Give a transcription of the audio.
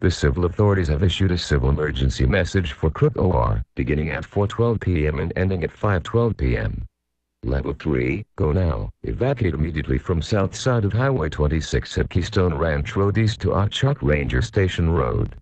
The civil authorities have issued a civil emergency message for Crook OR, beginning at 4:12 p.m. and ending at 5:12 p.m. Level 3, go now. Evacuate immediately from south side of Highway 26 at Keystone Ranch Road east to Ochok Ranger Station Road.